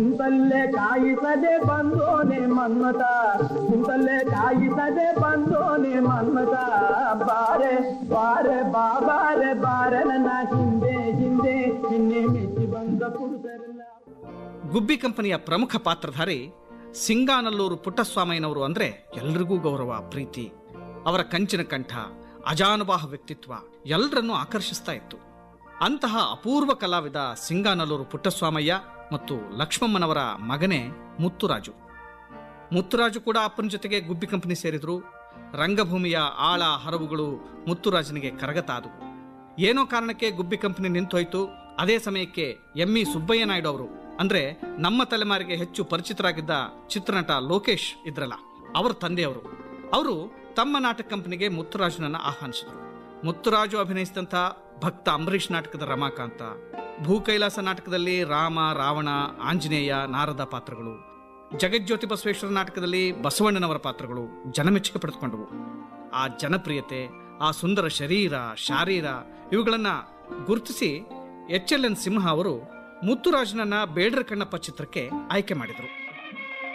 ಕುಂತಲ್ಲೇ ಕಾಯಿಸದೆ ಬಂದೋನೆ ಮನ್ಮತ, ಕುಂತಲ್ಲೇ ಕಾಯಿಸದೆ ಬಂದೋನೆ ಮನ್ಮತ, ಬಾರೆ ಬಾರೆ ಬಾಬಾರೆ ಬಾರೆ ನನ್ನ ಹಿಂದೆ ಹಿಂದೆ ನಿನ್ನೆ ಮೆಚ್ಚಿ ಬಂದ ಪುರುಷರೆಲ್ಲ. ಗುಬ್ಬಿ ಕಂಪನಿಯ ಪ್ರಮುಖ ಪಾತ್ರಧಾರಿ ಸಿಂಗಾನಲ್ಲೂರು ಪುಟ್ಟಸ್ವಾಮಯ್ಯನವರು ಅಂದರೆ ಎಲ್ರಿಗೂ ಗೌರವ, ಪ್ರೀತಿ. ಅವರ ಕಂಚಿನ ಕಂಠ, ಅಜಾನುಬಾಹ ವ್ಯಕ್ತಿತ್ವ ಎಲ್ಲರನ್ನೂ ಆಕರ್ಷಿಸ್ತಾ ಇತ್ತು. ಅಂತಹ ಅಪೂರ್ವ ಕಲಾವಿದ ಸಿಂಗಾನಲ್ಲೂರು ಪುಟ್ಟಸ್ವಾಮಯ್ಯ ಮತ್ತು ಲಕ್ಷ್ಮಮ್ಮನವರ ಮಗನೇ ಮುತ್ತುರಾಜು. ಮುತ್ತುರಾಜು ಕೂಡ ಅಪ್ಪನ ಜೊತೆಗೆ ಗುಬ್ಬಿ ಕಂಪನಿ ಸೇರಿದ್ರು. ರಂಗಭೂಮಿಯ ಆಳ ಹರವುಗಳು ಮುತ್ತುರಾಜನಿಗೆ ಕರಗತ ಆದವು. ಏನೋ ಕಾರಣಕ್ಕೆ ಗುಬ್ಬಿ ಕಂಪನಿ ನಿಂತೋಯ್ತು. ಅದೇ ಸಮಯಕ್ಕೆ ಎಂ.ಇ. ಸುಬ್ಬಯ್ಯ ನಾಯ್ಡು ಅವರು, ಅಂದ್ರೆ ನಮ್ಮ ತಲೆಮಾರಿಗೆ ಹೆಚ್ಚು ಪರಿಚಿತರಾಗಿದ್ದ ಚಿತ್ರನಟ ಲೋಕೇಶ್ ಇದ್ರಲ್ಲ, ಅವರ ತಂದೆಯವರು, ಅವರು ತಮ್ಮ ನಾಟಕ ಕಂಪನಿಗೆ ಮುತ್ತುರಾಜನನ್ನ ಆಹ್ವಾನಿಸಿದರು. ಮುತ್ತುರಾಜು ಅಭಿನಯಿಸಿದಂಥ ಭಕ್ತ ಅಂಬರೀಷ್ ನಾಟಕದ ರಮಾಕಾಂತ, ಭೂಕೈಲಾಸ ನಾಟಕದಲ್ಲಿ ರಾಮ, ರಾವಣ, ಆಂಜನೇಯ, ನಾರದ ಪಾತ್ರಗಳು, ಜಗಜ್ಯೋತಿ ಬಸವೇಶ್ವರ ನಾಟಕದಲ್ಲಿ ಬಸವಣ್ಣನವರ ಪಾತ್ರಗಳು ಜನಮೆಚ್ಚುಗೆ ಪಡೆದುಕೊಂಡವು. ಆ ಜನಪ್ರಿಯತೆ, ಆ ಸುಂದರ ಶರೀರ, ಶಾರೀರ ಇವುಗಳನ್ನು ಗುರುತಿಸಿ ಎಚ್.ಎಲ್.ಎನ್. ಸಿಂಹ ಅವರು ಮುತ್ತುರಾಜನನ್ನ ಬೇಡರ ಕಣ್ಣಪ್ಪ ಚಿತ್ರಕ್ಕೆ ಆಯ್ಕೆ ಮಾಡಿದರು.